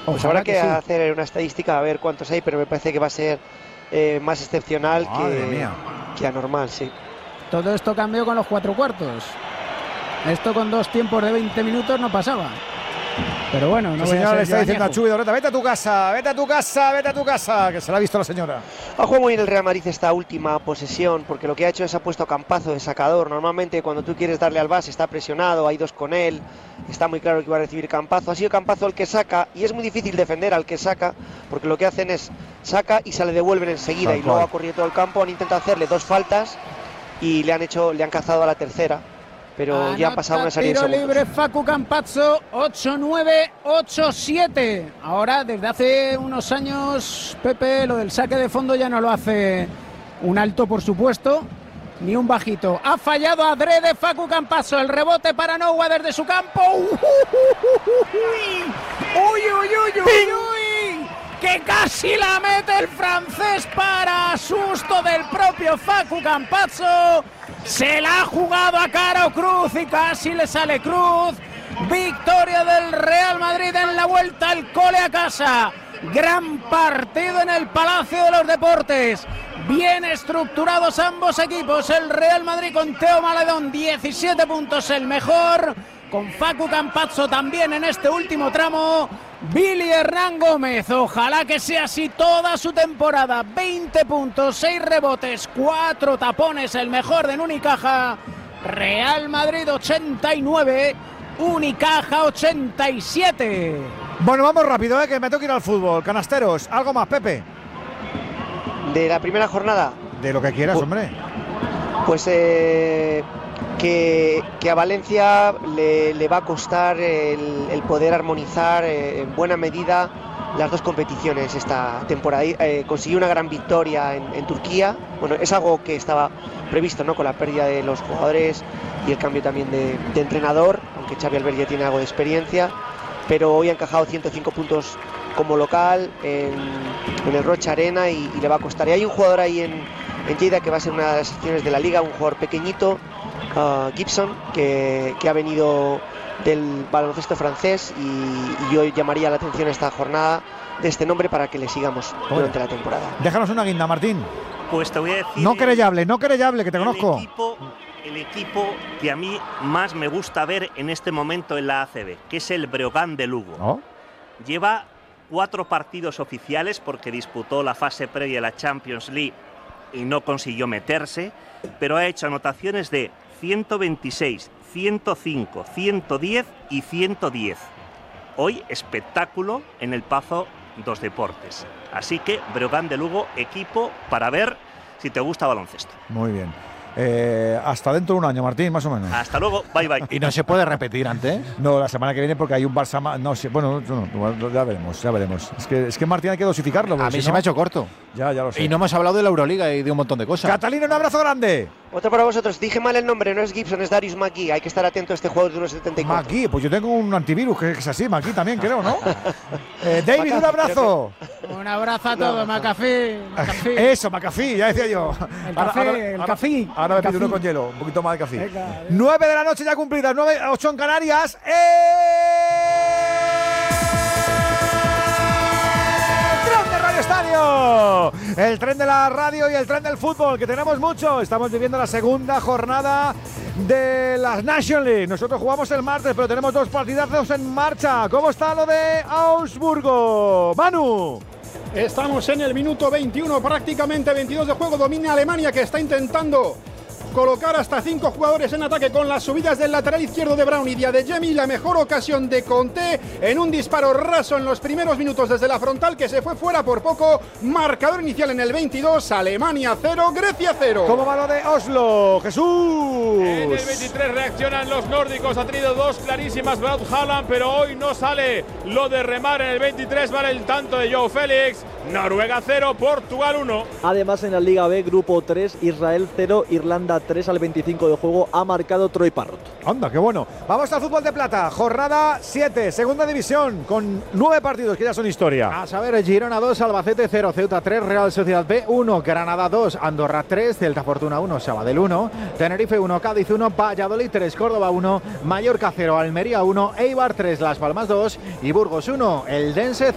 Pues habrá que hacer una estadística a ver cuántos hay, pero me parece que va a ser más excepcional que anormal, sí. Todo esto cambió con los 4 cuartos. Esto con 2 tiempos de 20 minutos no pasaba. Pero bueno, no. La señora le está diciendo a Chuy Dorreta: vete a tu casa, vete a tu casa, vete a tu casa, que se la ha visto la señora. Ha jugado muy bien el Real Madrid esta última posesión, porque lo que ha hecho es ha puesto a Campazzo de sacador. Normalmente cuando tú quieres darle al base está presionado, hay 2 con él, está muy claro que va a recibir Campazzo. Ha sido Campazzo el que saca, y es muy difícil defender al que saca, porque lo que hacen es saca y se le devuelven enseguida, y luego ha corrido todo el campo. Han intentado hacerle 2 faltas y le han cazado a la tercera. Pero ya ha pasado una serie de segundos. Tiro libre Facu Campazzo, 8-9, 8-7. Ahora, desde hace unos años, Pepe, lo del saque de fondo ya no lo hace un alto, por supuesto, ni un bajito. Ha fallado adrede Facu Campazzo. El rebote para Noah desde su campo. ¡Uy! Que casi la mete el francés para susto del propio Facu Campazzo. Se la ha jugado a cara o cruz y casi le sale cruz. Victoria del Real Madrid en la vuelta al cole a casa. Gran partido en el Palacio de los Deportes. Bien estructurados ambos equipos. El Real Madrid con Teo Maledón, 17 puntos el mejor. Con Facu Campazzo también en este último tramo. Billy Hernán Gómez, ojalá que sea así toda su temporada. 20 puntos, 6 rebotes, 4 tapones, el mejor de Unicaja. Real Madrid 89, Unicaja 87. Bueno, vamos rápido, que me tengo que ir al fútbol. Canasteros, ¿algo más, Pepe? ¿De la primera jornada? De lo que quieras, hombre. Pues que a Valencia le va a costar el poder armonizar en buena medida las 2 competiciones esta temporada. Consiguió una gran victoria en Turquía. Bueno, es algo que estaba previsto, ¿no?, con la pérdida de los jugadores y el cambio también de entrenador, aunque Xavi Albert ya tiene algo de experiencia. Pero hoy ha encajado 105 puntos como local en el Rocha Arena y le va a costar. Y hay un jugador ahí en Lleida que va a ser una de las secciones de la liga, un jugador pequeñito, Gibson, que ha venido del baloncesto francés, y yo llamaría la atención esta jornada de este nombre para que le sigamos durante la temporada. Déjanos una guinda, Martín. Pues te voy a decir... No querellable, que te conozco. El equipo que a mí más me gusta ver en este momento en la ACB, que es el Breogán de Lugo. ¿Oh? Lleva 4 partidos oficiales porque disputó la fase previa de la Champions League y no consiguió meterse, pero ha hecho anotaciones de 126, 105, 110 y 110. Hoy espectáculo en el Pazo dos Deportes. Así que Breogán de Lugo, equipo para ver si te gusta baloncesto. Muy bien. Hasta dentro de un año, Martín, más o menos. Hasta luego, bye bye. ¿Y no se puede repetir antes? No, la semana que viene, porque hay un Barça más. No sé, bueno, ya veremos. Es que Martín hay que dosificarlo. A mí se me ha hecho corto. Ya lo sé. Y no hemos hablado de la Euroliga y de un montón de cosas. Catalina, un abrazo grande. Otro para vosotros. Dije mal el nombre, no es Gibson, es Darius McGee. Hay que estar atento a este juego de 1.74. McGee, pues yo tengo un antivirus que es así, McGee también, creo, ¿no? David, un abrazo. Un abrazo a todos, McAfee. Eso, McAfee, ya decía yo. El café. Ahora me pido uno con hielo, un poquito más de café. 9 de la noche ya cumplidas, 8 en Canarias. ¡Tren de Radio Estadio! El tren de la radio y el tren del fútbol, que tenemos mucho. Estamos viviendo la segunda jornada de las National League. Nosotros jugamos el martes, pero tenemos 2 partidazos en marcha. ¿Cómo está lo de Augsburgo? Manu. Estamos en el minuto 21, prácticamente 22 de juego. Domina Alemania, que está intentando colocar hasta 5 jugadores en ataque con las subidas del lateral izquierdo de Brown y de Adeyemi. La mejor ocasión de Conté en un disparo raso en los primeros minutos desde la frontal, que se fue fuera por poco. Marcador inicial en el 22, Alemania 0, Grecia 0. ¿Cómo va lo de Oslo, Jesús? En el 23 reaccionan los nórdicos. Ha tenido 2 clarísimas Braut Haaland, pero hoy no sale lo de remar. En el 23 vale el tanto de Joe Félix. Noruega 0, Portugal 1. Además, en la Liga B, grupo 3, Israel 0, Irlanda 3 al 25 de juego. Ha marcado Troy Parrott. Anda, qué bueno. Vamos al fútbol de plata. Jornada 7, segunda división, con 9 partidos que ya son historia. A saber, Girona 2, Albacete 0, Ceuta 3, Real Sociedad B 1, Granada 2, Andorra 3, Celta Fortuna 1, Sabadell 1, Tenerife 1, Cádiz 1, Valladolid 3, Córdoba 1, Mallorca 0, Almería 1, Eibar 3, Las Palmas 2 y Burgos 1. El Dense